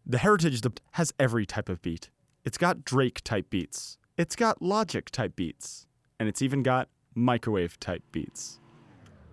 The Heritage has every type of beat. It's got Drake-type beats. It's got Logic-type beats. And it's even got microwave-type beats.